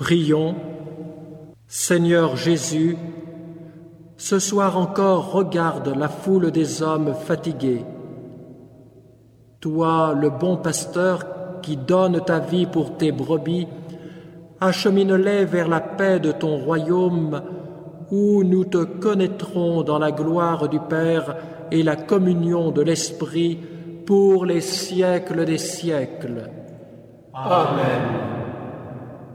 Prions. Seigneur Jésus, ce soir encore regarde la foule des hommes fatigués. Toi, le bon pasteur qui donne ta vie pour tes brebis, achemine-les vers la paix de ton royaume où nous te connaîtrons dans la gloire du Père et la communion de l'Esprit pour les siècles des siècles. Amen.